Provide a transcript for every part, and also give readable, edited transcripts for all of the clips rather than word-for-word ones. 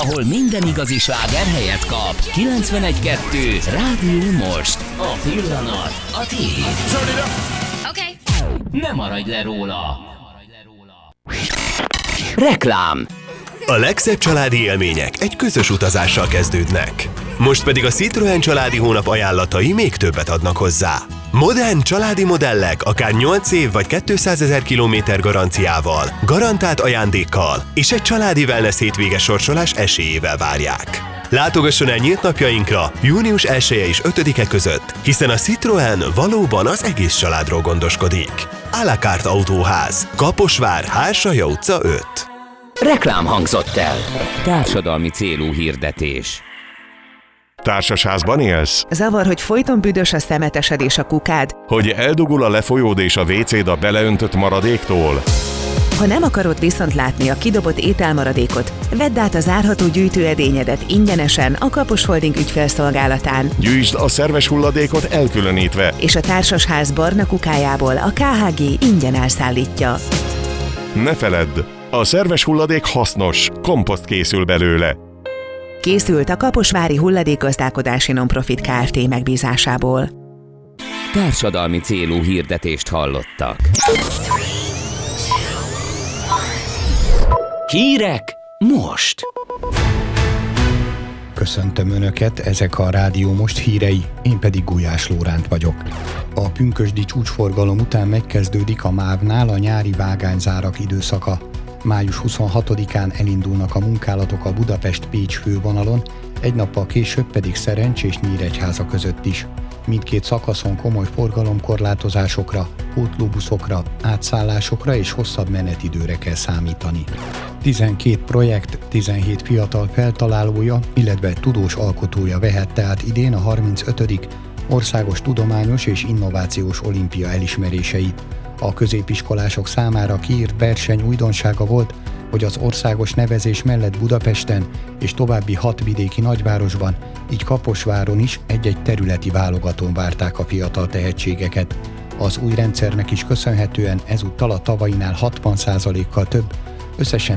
ahol minden igazi sláger helyet kap. 91.2 Rádió Most. A pillanat a tiéd. Okay. Ne maradj le róla. Reklám. A legszebb családi élmények egy közös utazással kezdődnek. Most pedig a Citroën családi hónap ajánlatai még többet adnak hozzá. Modern családi modellek akár 8 év vagy 200 000 kilométer garanciával, garantált ajándékkal és egy családi wellness hétvége sorsolás esélyével várják. Látogasson el nyílt napjainkra június 1-e és 5-e között, hiszen a Citroën valóban az egész családról gondoskodik. À la carte autóház, Kaposvár, Hársalya utca 5. Reklám hangzott el. Társadalmi célú hirdetés. Társasházban élsz? Zavar, hogy folyton büdös a szemetesed és a kukád? Hogy eldugul a lefolyód és a WC-d a beleöntött maradéktól? Ha nem akarod viszont látni a kidobott ételmaradékot, vedd át a zárható gyűjtőedényedet ingyenesen a Kapos Holding ügyfélszolgálatán. Gyűjtsd a szerves hulladékot elkülönítve. És a társasház barna kukájából a KHG ingyen elszállítja. Ne feledd, a szerves hulladék hasznos, komposzt készül belőle. Készült a Kaposvári Hulladékgazdálkodási Nonprofit Kft. Megbízásából. Társadalmi célú hirdetést hallottak. Hírek most! Köszöntöm Önöket, ezek a Rádió Most hírei, én pedig Gulyás Lóránt vagyok. A pünkösdi csúcsforgalom után megkezdődik a MÁV-nál a nyári vágányzárak időszaka. Május 26-án elindulnak a munkálatok a Budapest-Pécs fővonalon, egy nappal később pedig Szerencs és Nyíregyháza között is. Mindkét szakaszon komoly forgalomkorlátozásokra, pótlóbuszokra, átszállásokra és hosszabb menetidőre kell számítani. 12 projekt, 17 fiatal feltalálója, illetve tudós alkotója vehette át idén a 35. Országos Tudományos és Innovációs Olimpia elismeréseit. A középiskolások számára kiírt verseny újdonsága volt, hogy az országos nevezés mellett Budapesten és további 6 vidéki nagyvárosban, így Kaposváron is egy-egy területi válogatón várták a fiatal tehetségeket. Az új rendszernek is köszönhetően ezúttal a tavainál 60%-kal több, összesen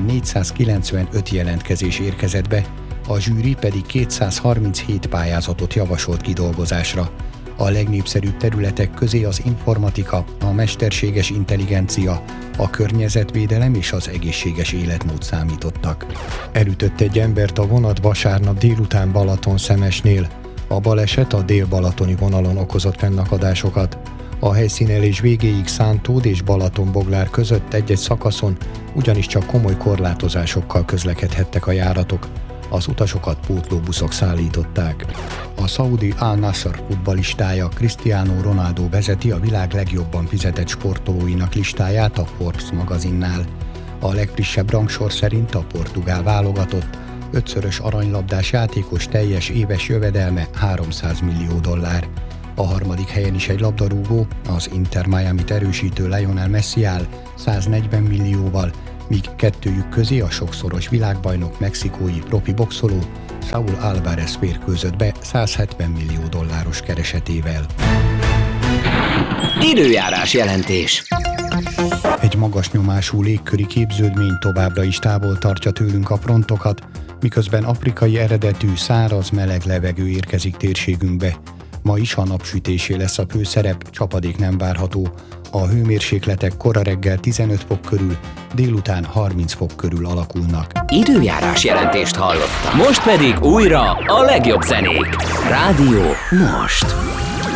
495 jelentkezés érkezett be, a zsűri pedig 237 pályázatot javasolt kidolgozásra. A legnépszerűbb területek közé az informatika, a mesterséges intelligencia, a környezetvédelem és az egészséges életmód számítottak. Elütött egy embert a vonat vasárnap délután Balatonszemesnél. A baleset a dél-balatoni vonalon okozott fennakadásokat. A helyszínelés végéig Szántód és Balatonboglár között egy-egy szakaszon ugyanis csak komoly korlátozásokkal közlekedhettek a járatok. Az utasokat pótlóbuszok szállították. A szaudi Al-Nassr futballistája Cristiano Ronaldo vezeti a világ legjobban fizetett sportolóinak listáját a Forbes magazinnál. A legfrissebb rangsor szerint a portugál válogatott 5-szörös aranylabdás játékos teljes éves jövedelme $300 millió. A harmadik helyen is egy labdarúgó, az Inter Miamit erősítő Lionel Messi áll 140 millióval, míg kettőjük közé a sokszoros világbajnok mexikói profi boxoló Saúl Álvarez férkőzött be $170 millió keresetével. Időjárás jelentés. Egy magas nyomású légköri képződmény továbbra is távol tartja tőlünk a frontokat, miközben afrikai eredetű száraz meleg levegő érkezik térségünkbe. Ma is a napsütésé lesz a főszerep, csapadék nem várható. A hőmérsékletek kora reggel 15 fok körül, délután 30 fok körül alakulnak. Időjárás jelentést hallottam. Most pedig újra a legjobb zenék. Rádió Most.